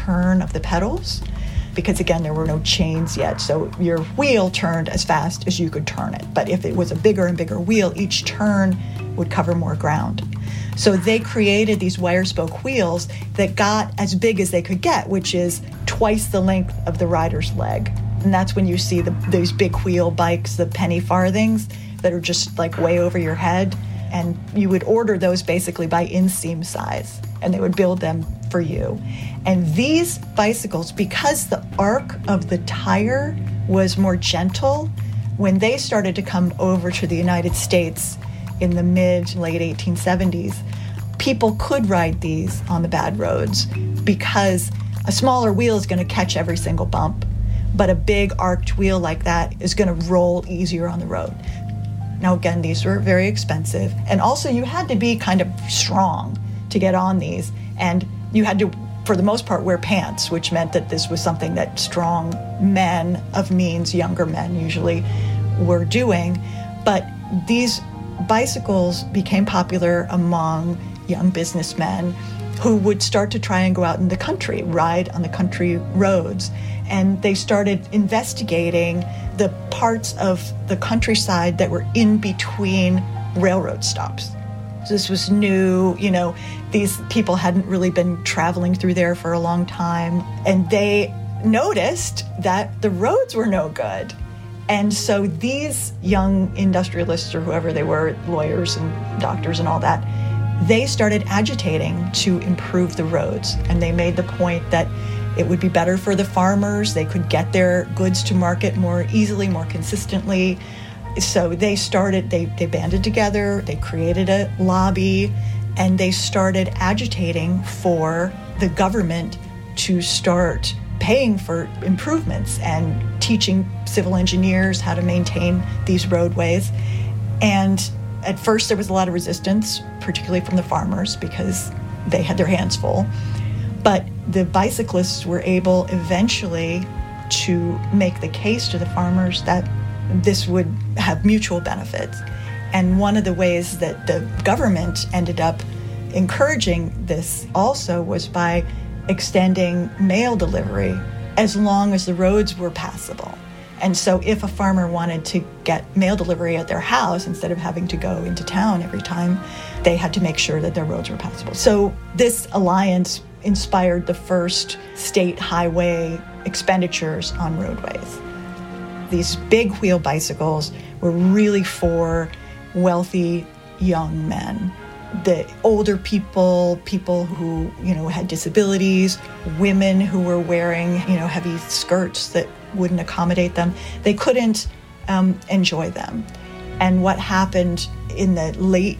turn of the pedals, because again, there were no chains yet. So your wheel turned as fast as you could turn it. But if it was a bigger and bigger wheel, each turn would cover more ground. So they created these wire spoke wheels that got as big as they could get, which is twice the length of the rider's leg. And that's when you see those big wheel bikes, the penny farthings, that are just like way over your head. And you would order those basically by inseam size, and they would build them for you. And these bicycles, because the arc of the tire was more gentle, when they started to come over to the United States in the late 1870s, people could ride these on the bad roads because a smaller wheel is going to catch every single bump, but a big arced wheel like that is going to roll easier on the road. Now, again, these were very expensive. And also you had to be kind of strong to get on these. And you had to, for the most part, wear pants, which meant that this was something that strong men of means, younger men usually, were doing. But these bicycles became popular among young businessmen who would start to try and go out in the country, ride on the country roads. And they started investigating the parts of the countryside that were in between railroad stops. So this was new, these people hadn't really been traveling through there for a long time. And they noticed that the roads were no good. And so these young industrialists, or whoever they were, lawyers and doctors and all that, they started agitating to improve the roads. And they made the point that it would be better for the farmers. They could get their goods to market more easily, more consistently. So they banded together, they created a lobby, and they started agitating for the government to start paying for improvements and teaching civil engineers how to maintain these roadways. And at first there was a lot of resistance, particularly from the farmers, because they had their hands full. But the bicyclists were able eventually to make the case to the farmers that this would have mutual benefits. And one of the ways that the government ended up encouraging this also was by extending mail delivery as long as the roads were passable. And so if a farmer wanted to get mail delivery at their house instead of having to go into town every time, they had to make sure that their roads were passable. So this alliance inspired the first state highway expenditures on roadways. These big wheel bicycles were really for wealthy young men. The older people who, had disabilities, women who were wearing, heavy skirts that wouldn't accommodate them, they couldn't enjoy them. And what happened in the late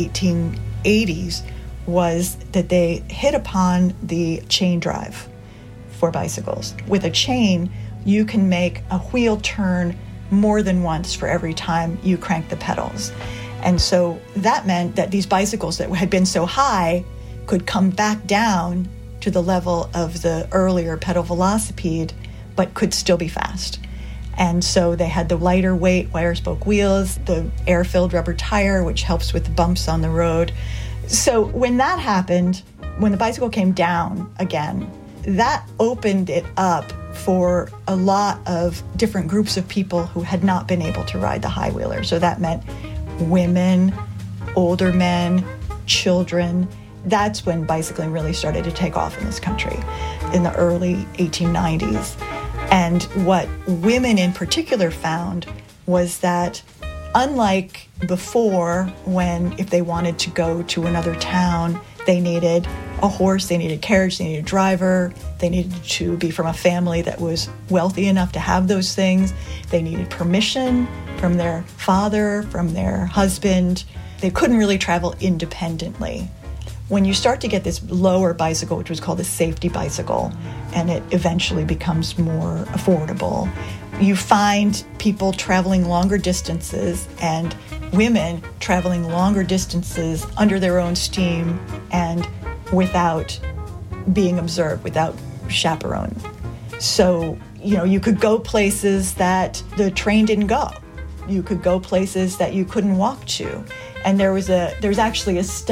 1880s was that they hit upon the chain drive for bicycles. With a chain, you can make a wheel turn more than once for every time you crank the pedals. And so that meant that these bicycles that had been so high could come back down to the level of the earlier pedal velocipede, but could still be fast. And so they had the lighter weight wire spoke wheels, the air-filled rubber tire, which helps with the bumps on the road. So when that happened, when the bicycle came down again, that opened it up for a lot of different groups of people who had not been able to ride the high wheeler. So that meant women, older men, children. That's when bicycling really started to take off in this country in the early 1890s. And what women in particular found was that unlike before, when if they wanted to go to another town, they needed a horse, they needed a carriage, they needed a driver, they needed to be from a family that was wealthy enough to have those things, they needed permission from their father, from their husband. They couldn't really travel independently. When you start to get this lower bicycle, which was called a safety bicycle, and it eventually becomes more affordable, you find people traveling longer distances and women traveling longer distances under their own steam and without being observed, without chaperone. So, you could go places that the train didn't go. You could go places that you couldn't walk to. And there's actually a study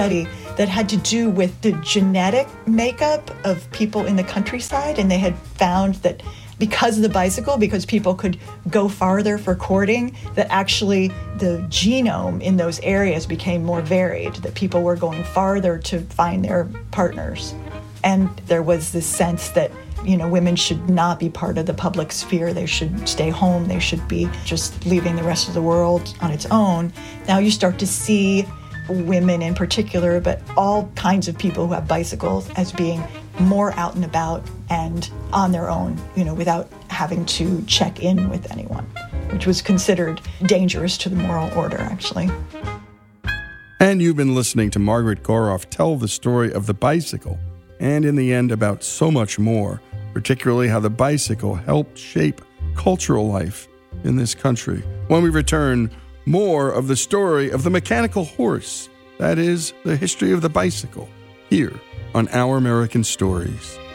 that had to do with the genetic makeup of people in the countryside. And they had found that because of the bicycle, because people could go farther for courting, that actually the genome in those areas became more varied, that people were going farther to find their partners. And there was this sense that, women should not be part of the public sphere. They should stay home. They should be just leaving the rest of the world on its own. Now you start to see women in particular, but all kinds of people who have bicycles as being more out and about and on their own, without having to check in with anyone, which was considered dangerous to the moral order, actually. And you've been listening to Margaret Goroff tell the story of the bicycle, and in the end about so much more, particularly how the bicycle helped shape cultural life in this country. When we return, more of the story of the mechanical horse, that is, the history of the bicycle, here on Our American Stories.